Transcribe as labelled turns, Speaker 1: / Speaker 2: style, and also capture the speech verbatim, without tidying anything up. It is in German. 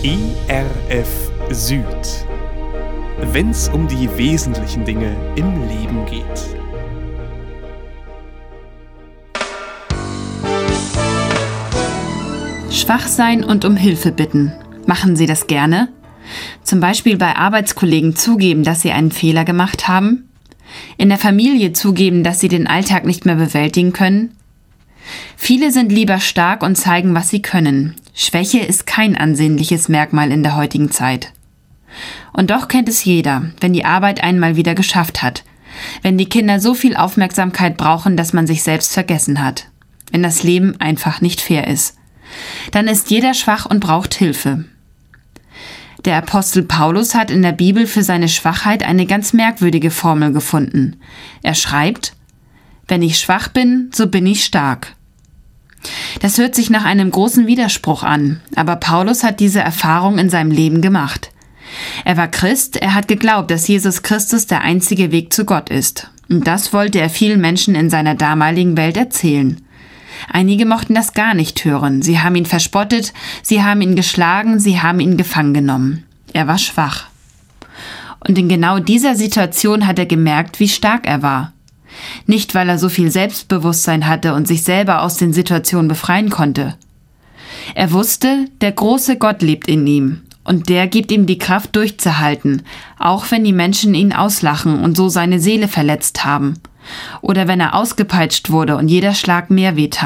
Speaker 1: E R F Süd. Wenn's um die wesentlichen Dinge im Leben geht.
Speaker 2: Schwach sein und um Hilfe bitten. Machen Sie das gerne? Zum Beispiel bei Arbeitskollegen zugeben, dass sie einen Fehler gemacht haben? In der Familie zugeben, dass sie den Alltag nicht mehr bewältigen können? Viele sind lieber stark und zeigen, was sie können. Schwäche ist kein ansehnliches Merkmal in der heutigen Zeit. Und doch kennt es jeder, wenn die Arbeit einmal wieder geschafft hat. Wenn die Kinder so viel Aufmerksamkeit brauchen, dass man sich selbst vergessen hat. Wenn das Leben einfach nicht fair ist. Dann ist jeder schwach und braucht Hilfe. Der Apostel Paulus hat in der Bibel für seine Schwachheit eine ganz merkwürdige Formel gefunden. Er schreibt: Wenn ich schwach bin, so bin ich stark. Das hört sich nach einem großen Widerspruch an, aber Paulus hat diese Erfahrung in seinem Leben gemacht. Er war Christ, er hat geglaubt, dass Jesus Christus der einzige Weg zu Gott ist. Und das wollte er vielen Menschen in seiner damaligen Welt erzählen. Einige mochten das gar nicht hören. Sie haben ihn verspottet, sie haben ihn geschlagen, sie haben ihn gefangen genommen. Er war schwach. Und in genau dieser Situation hat er gemerkt, wie stark er war. Nicht, weil er so viel Selbstbewusstsein hatte und sich selber aus den Situationen befreien konnte. Er wusste, der große Gott lebt in ihm und der gibt ihm die Kraft durchzuhalten, auch wenn die Menschen ihn auslachen und so seine Seele verletzt haben. Oder wenn er ausgepeitscht wurde und jeder Schlag mehr wehtat.